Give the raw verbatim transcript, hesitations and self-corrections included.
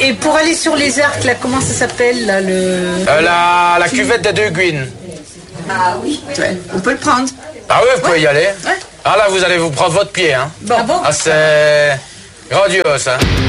et pour aller sur les arcs, là, comment ça s'appelle, là, le... Euh, la, la cuvette des deux Guines. Ah oui, ouais, on peut le prendre. Ah oui, vous pouvez ouais. y aller. Ouais. Ah là, vous allez vous prendre votre pied, hein. Bon. Ah bon Ah, c'est grandiose, hein.